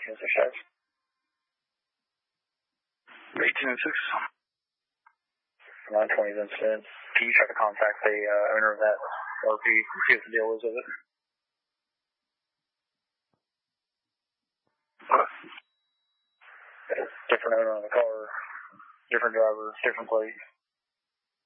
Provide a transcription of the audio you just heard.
1806. 1806. 920's incident. Can you try to contact the owner of that RP, see what the deal is with it? Different owner on the car, different driver, different plate.